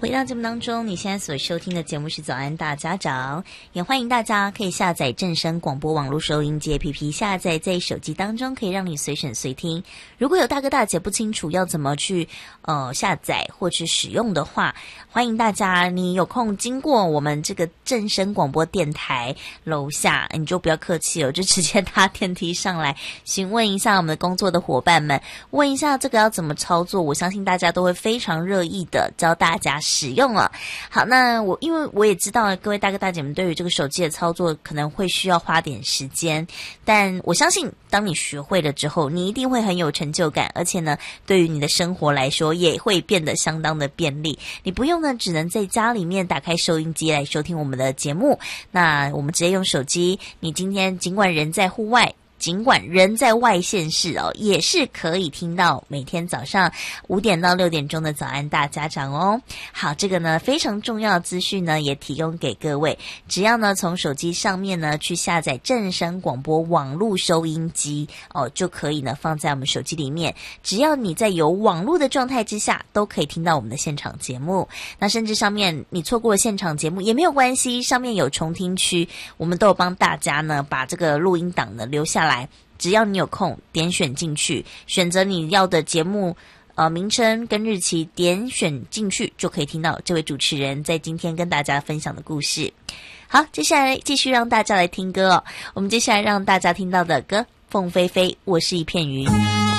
回到节目当中，你现在所收听的节目是早安大家长，也欢迎大家可以下载正声广播网络收音机 APP， 下载在手机当中，可以让你随选随听。如果有大哥大姐不清楚要怎么去下载或去使用的话，欢迎大家你有空经过我们这个正声广播电台楼下，你就不要客气哦，就直接搭电梯上来询问一下我们的工作的伙伴们，问一下这个要怎么操作，我相信大家都会非常热议的教大家使用了。好，那因为我也知道各位大哥大姐们对于这个手机的操作可能会需要花点时间，但我相信当你学会了之后，你一定会很有成就感，而且呢对于你的生活来说也会变得相当的便利。你不用呢只能在家里面打开收音机来收听我们的节目，那我们直接用手机，你今天尽管人在户外，尽管人在外县市哦，也是可以听到每天早上5点到6点钟的早安大家长哦。好，这个呢非常重要的资讯呢也提供给各位，只要呢从手机上面呢去下载正声广播网络收音机哦，就可以呢放在我们手机里面，只要你在有网络的状态之下都可以听到我们的现场节目。那甚至上面你错过了现场节目也没有关系，上面有重听区，我们都有帮大家呢把这个录音档呢留下来，只要你有空点选进去，选择你要的节目名称跟日期，点选进去就可以听到这位主持人在今天跟大家分享的故事。好，接下来继续让大家来听歌哦。我们接下来让大家听到的歌，凤飞飞，我是一片云。